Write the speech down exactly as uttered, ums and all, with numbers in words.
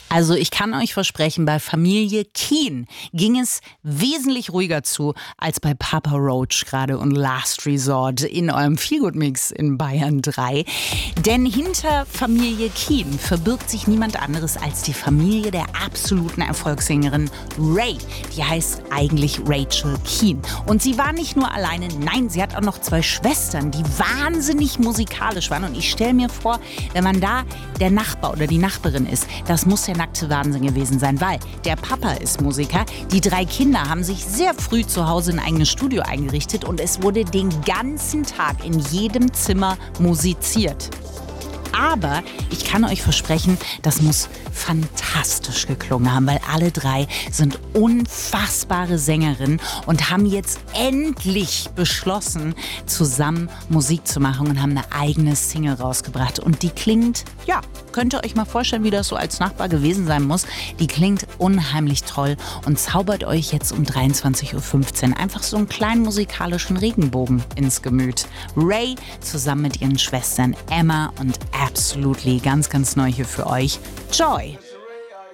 Also ich kann euch versprechen, bei Familie Keen ging es wesentlich ruhiger zu als bei Papa Roach gerade und Last Resort in eurem Feelgood-Mix in Bayern drei. Denn hinter Familie Keen verbirgt sich niemand anderes als die Familie der absoluten Erfolgssängerin Ray. Die heißt eigentlich Rachel Keen. Und sie war nicht nur alleine, nein, sie hat auch noch zwei Schwestern, die wahnsinnig musikalisch waren. Und ich stelle mir vor, wenn man da der Nachbar oder die Nachbarin ist, das muss der nackte Wahnsinn gewesen sein, weil der Papa ist Musiker, die drei Kinder haben sich sehr früh zu Hause ein eigenes Studio eingerichtet und es wurde den ganzen Tag in jedem Zimmer musiziert. Aber ich kann euch versprechen, das muss fantastisch geklungen haben, weil alle drei sind unfassbare Sängerinnen und haben jetzt endlich beschlossen, zusammen Musik zu machen und haben eine eigene Single rausgebracht. Und die klingt, ja, könnt ihr euch mal vorstellen, wie das so als Nachbar gewesen sein muss. Die klingt unheimlich toll und zaubert euch jetzt um dreiundzwanzig Uhr fünfzehn einfach so einen kleinen musikalischen Regenbogen ins Gemüt. Ray zusammen mit ihren Schwestern Emma und Absolutely, ganz, ganz neu hier für euch. Joy!